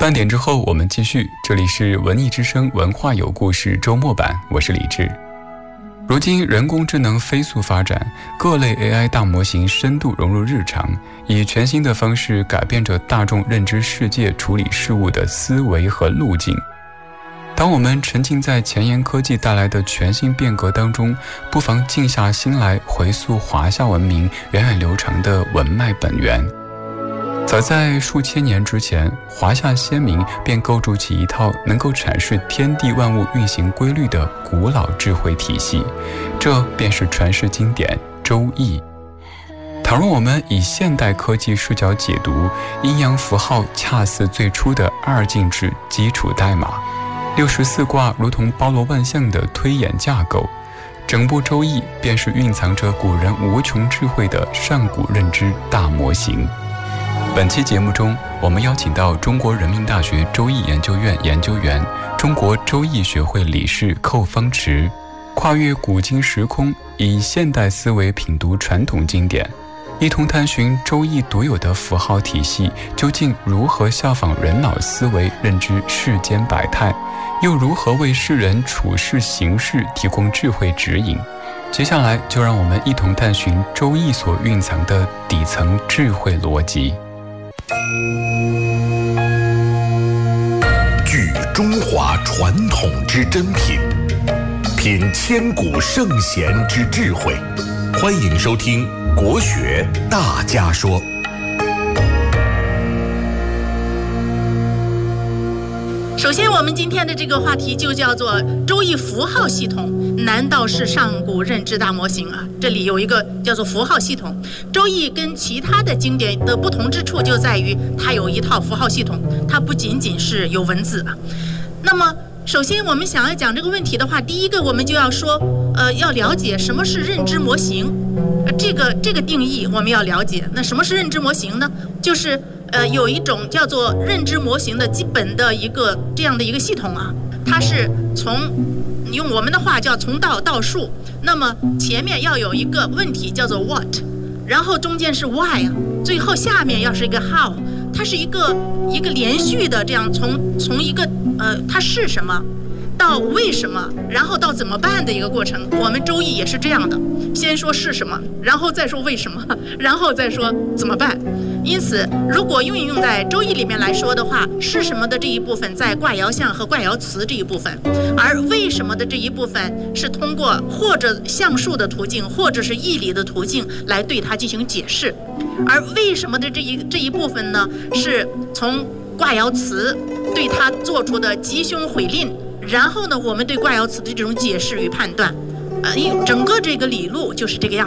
半点之后我们继续，这里是文艺之声文化有故事周末版，我是李志。如今人工智能飞速发展，各类 AI 大模型深度融入日常，以全新的方式改变着大众认知世界、处理事物的思维和路径。当我们沉浸在前沿科技带来的全新变革当中，不妨静下心来回溯华夏文明源远流长的文脉本源。早在数千年之前，华夏先民便构筑起一套能够阐释天地万物运行规律的古老智慧体系，这便是传世经典《周易》。倘若我们以现代科技视角解读，阴阳符号恰似最初的二进制基础代码，64卦如同包罗万象的推演架构，整部《周易》便是蕴藏着古人无穷智慧的上古认知大模型。本期节目中，我们邀请到中国人民大学周易研究院研究员、中国周易学会理事寇方池，跨越古今时空，以现代思维品读传统经典，一同探寻周易独有的符号体系究竟如何效仿人脑思维认知世间百态，又如何为世人处世行事提供智慧指引。接下来就让我们一同探寻周易所蕴藏的底层智慧逻辑。 聚中华传统之珍品，品千古圣贤之智慧。欢迎收听国学大家说。 首先我们今天的这个话题就叫做周易符号系统难道是上古认知大模型啊？这里有一个叫做符号系统。周易跟其他的经典的不同之处就在于它有一套符号系统，它不仅仅是有文字啊。那么首先我们想要讲这个问题的话，第一个我们就要说要了解什么是认知模型，这个定义我们要了解。那什么是认知模型呢？就是有一种叫做认知模型的基本的一个这样的一个系统啊，它是用我们的话叫从道到数。那么前面要有一个问题叫做 what， 然后中间是 why 啊，最后下面要是一个 how， 它是一个连续的这样从一个它是什么到为什么，然后到怎么办的一个过程。我们周易也是这样的，先说是什么，然后再说为什么，然后再说怎么办。因此如果运用在周易里面来说的话，是什么的这一部分在卦爻象和卦爻辞这一部分，而为什么的这一部分是通过或者象数的途径或者是义理的途径来对它进行解释。而为什么的这一部分呢，是从卦爻辞对它做出的吉凶悔吝，然后呢我们对卦爻辞的这种解释与判断，整个这个理路就是这个样子。